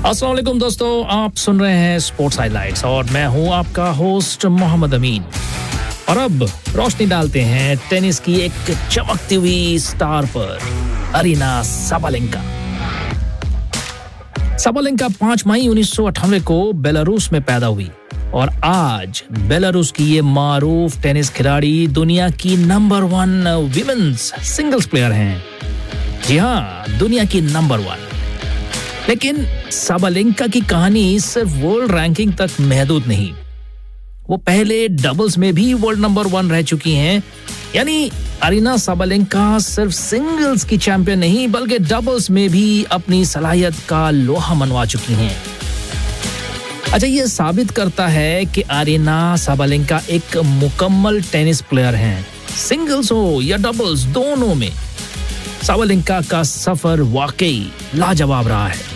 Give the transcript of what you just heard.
अस्सलाम वालेकुम दोस्तों, आप सुन रहे हैं स्पोर्ट्स हाइलाइट्स और मैं हूं आपका होस्ट मोहम्मद अमीन। और अब रोशनी डालते हैं टेनिस की एक चमकती हुई स्टार पर, अरीना साबालेंका। साबालेंका 5 मई 1998 को बेलारूस में पैदा हुई और आज बेलारूस की ये मारूफ टेनिस खिलाड़ी दुनिया की नंबर 1 विमेन्स सिंगल्स प्लेयर हैं। जी हाँ, दुनिया की नंबर 1। लेकिन साबालेंका की कहानी सिर्फ वर्ल्ड रैंकिंग तक महदूद नहीं, वो पहले डबल्स में भी वर्ल्ड नंबर 1 रह चुकी हैं। यानी अरीना साबालेंका सिर्फ सिंगल्स की चैंपियन नहीं बल्कि डबल्स में भी अपनी सलाहियत का लोहा मनवा चुकी हैं। अच्छा, ये साबित करता है कि अरीना साबालेंका एक मुकम्मल टेनिस प्लेयर हैं। सिंगल्स हो या डबल्स, दोनों में साबालेंका का सफर वाकई लाजवाब रहा है।